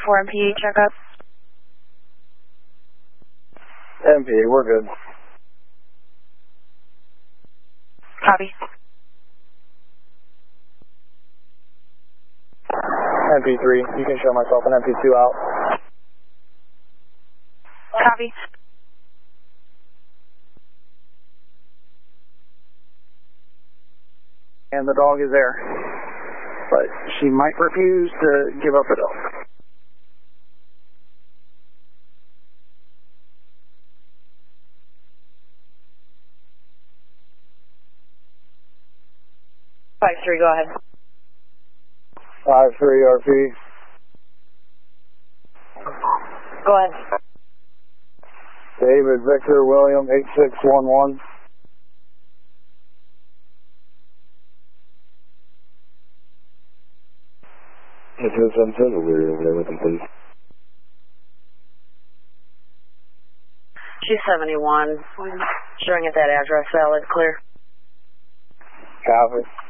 for MPA checkup. MPA, we're good. Copy. MP3, you can show myself an MP2 out. Copy. And the dog is there. But she might refuse to give up the dog. Five three, go ahead. 5-3 RP. Go ahead. David Victor William 8611. It's a sunset over there with them, please. She's 71. Showing at that address, valid, clear. Copy.